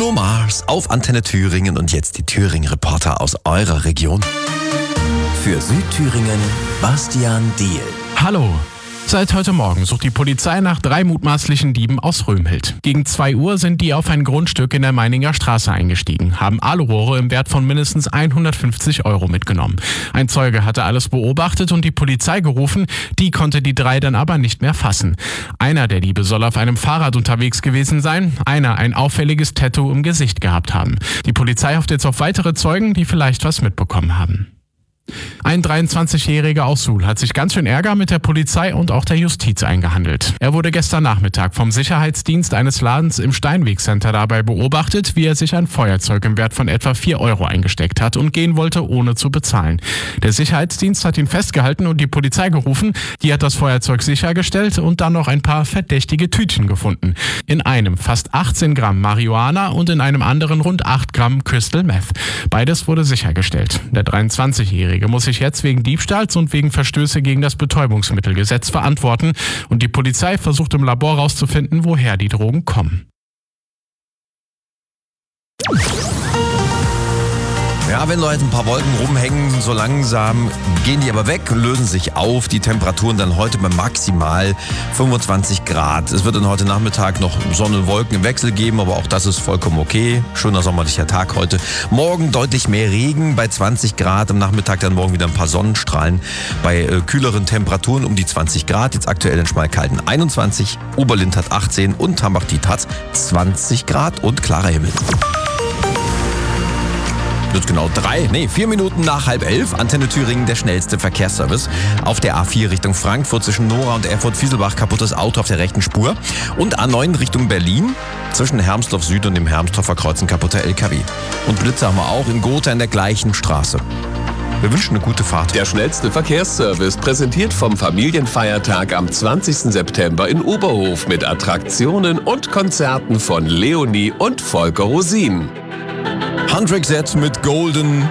Bruno Mars auf Antenne Thüringen und jetzt die Thüringen-Reporter aus eurer Region. Für Südthüringen Bastian Diehl. Hallo. Seit heute Morgen sucht die Polizei nach 3 mutmaßlichen Dieben aus Römhild. Gegen 2 Uhr sind die auf ein Grundstück in der Meininger Straße eingestiegen, haben Alurohre im Wert von mindestens 150 € mitgenommen. Ein Zeuge hatte alles beobachtet und die Polizei gerufen, die konnte die 3 dann aber nicht mehr fassen. Einer der Diebe soll auf einem Fahrrad unterwegs gewesen sein, einer ein auffälliges Tattoo im Gesicht gehabt haben. Die Polizei hofft jetzt auf weitere Zeugen, die vielleicht was mitbekommen haben. Ein 23-Jähriger aus Suhl hat sich ganz schön Ärger mit der Polizei und auch der Justiz eingehandelt. Er wurde gestern Nachmittag vom Sicherheitsdienst eines Ladens im Steinweg-Center dabei beobachtet, wie er sich ein Feuerzeug im Wert von etwa 4 € eingesteckt hat und gehen wollte, ohne zu bezahlen. Der Sicherheitsdienst hat ihn festgehalten und die Polizei gerufen. Die hat das Feuerzeug sichergestellt und dann noch ein paar verdächtige Tütchen gefunden. In einem fast 18 Gramm Marihuana und in einem anderen rund 8 Gramm Crystal Meth. Beides wurde sichergestellt. Der 23-Jährige muss sich jetzt wegen Diebstahls und wegen Verstöße gegen das Betäubungsmittelgesetz verantworten und die Polizei versucht im Labor herauszufinden, woher die Drogen kommen. Ja, wenn heute ein paar Wolken rumhängen, so langsam gehen die aber weg, lösen sich auf. Die Temperaturen dann heute bei maximal 25 Grad. Es wird dann heute Nachmittag noch Sonne und Wolken im Wechsel geben, aber auch das ist vollkommen okay. Schöner sommerlicher Tag heute. Morgen deutlich mehr Regen bei 20 Grad. Am Nachmittag dann morgen wieder ein paar Sonnenstrahlen bei kühleren Temperaturen um die 20 Grad. Jetzt aktuell in Schmalkalden 21, Oberlind hat 18 und Hambach-Dietz hat 20 Grad und klarer Himmel. Wird genau 4 Minuten nach 10:30. Antenne Thüringen, der schnellste Verkehrsservice. Auf der A4 Richtung Frankfurt zwischen Nora und Erfurt-Fieselbach kaputtes Auto auf der rechten Spur. Und A9 Richtung Berlin zwischen Hermsdorf Süd und dem Hermsdorfer Kreuz ein kaputter LKW. Und Blitze haben wir auch in Gotha in der gleichen Straße. Wir wünschen eine gute Fahrt. Der schnellste Verkehrsservice, präsentiert vom Familienfeiertag am 20. September in Oberhof mit Attraktionen und Konzerten von Leonie und Volker Rosin. Handwerk mit Golden